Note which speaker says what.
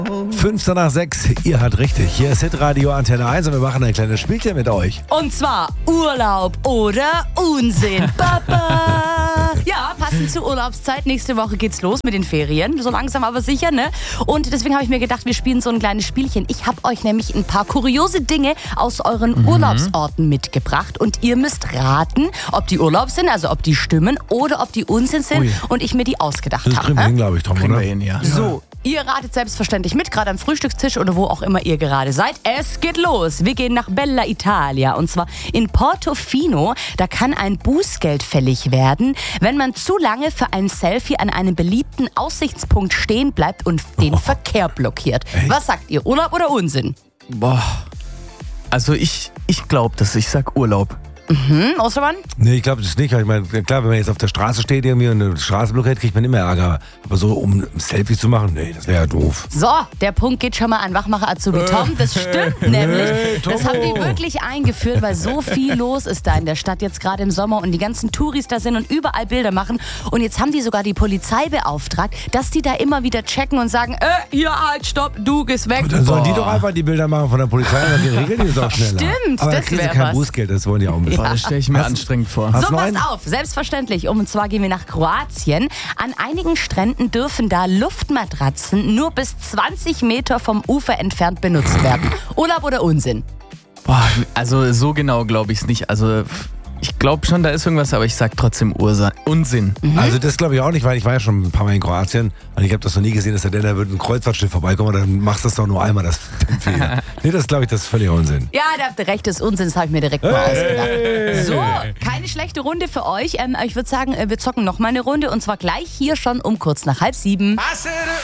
Speaker 1: 5:05, ihr hört richtig. Hier ist Hitradio Antenne 1 und wir machen ein kleines Spielchen mit euch.
Speaker 2: Und zwar Urlaub oder Unsinn. Papa! Ja, passend zur Urlaubszeit. Nächste Woche geht's los mit den Ferien. So langsam aber sicher, ne? Und deswegen habe ich mir gedacht, wir spielen so ein kleines Spielchen. Ich habe euch nämlich ein paar kuriose Dinge aus euren Urlaubsorten mitgebracht. Und ihr müsst raten, ob die Urlaub sind, also ob die stimmen oder ob die Unsinn sind.
Speaker 1: Ui.
Speaker 2: Und ich mir die ausgedacht
Speaker 1: Das
Speaker 2: habe.
Speaker 1: kriegen wir hin, glaube ich, Tom,
Speaker 3: Kriegen
Speaker 1: oder?
Speaker 3: wir hin, ja.
Speaker 2: So, ihr ratet selbstverständlich mit, gerade am Frühstückstisch oder wo auch immer ihr gerade seid. Es geht los. Wir gehen nach Bella Italia und zwar in Portofino. Da kann ein Bußgeld fällig werden, wenn man zu lange für ein Selfie an einem beliebten Aussichtspunkt stehen bleibt und den Verkehr blockiert.
Speaker 1: Echt?
Speaker 2: Was sagt ihr, Urlaub oder Unsinn?
Speaker 3: Boah. Also ich glaube das. Ich sag Urlaub.
Speaker 2: Ostermann?
Speaker 1: Nee, ich glaube das nicht. Ich meine, klar, wenn man jetzt auf der Straße steht irgendwie und eine Straße blockiert, kriegt man immer Ärger. Aber so, um ein Selfie zu machen, nee, das wäre ja doof.
Speaker 2: So, der Punkt geht schon mal an Wachmacher Azubi Tom. Das stimmt nämlich. Das haben die wirklich eingeführt, weil so viel los ist da in der Stadt jetzt gerade im Sommer und die ganzen Touris da sind und überall Bilder machen. Und jetzt haben die sogar die Polizei beauftragt, dass die da immer wieder checken und sagen, hier, halt, stopp, du gehst weg.
Speaker 1: Und dann sollen die doch einfach die Bilder machen von der Polizei und dann regeln die das auch schneller.
Speaker 2: Stimmt,
Speaker 1: aber
Speaker 2: das
Speaker 1: dann kriegen sie
Speaker 2: wär
Speaker 1: kein
Speaker 2: was.
Speaker 1: Bußgeld, das wollen die auch ein bisschen.
Speaker 3: Boah, das stelle ich mir anstrengend vor.
Speaker 1: Hast
Speaker 2: So,
Speaker 1: du noch
Speaker 2: passt
Speaker 1: einen?
Speaker 2: auf, selbstverständlich. Und zwar gehen wir nach Kroatien. An einigen Stränden dürfen da Luftmatratzen nur bis 20 Meter vom Ufer entfernt benutzt werden. Urlaub oder Unsinn?
Speaker 3: Boah, also so genau glaube ich es nicht. Also ich glaube schon, da ist irgendwas, aber ich sag trotzdem Unsinn.
Speaker 1: Also das glaube ich auch nicht, weil ich war ja schon ein paar Mal in Kroatien und ich habe das noch nie gesehen, dass da wird ein Kreuzfahrtschiff vorbeikommen und dann machst du das doch nur einmal, das Fehler. Nee, das glaube ich, das ist völlig Unsinn.
Speaker 2: Ja, da habt ihr recht, das Unsinn, das habe ich mir direkt mal ausgedacht. So, keine schlechte Runde für euch. Ich würde sagen, wir zocken noch mal eine Runde und zwar gleich hier schon um kurz nach 6:30.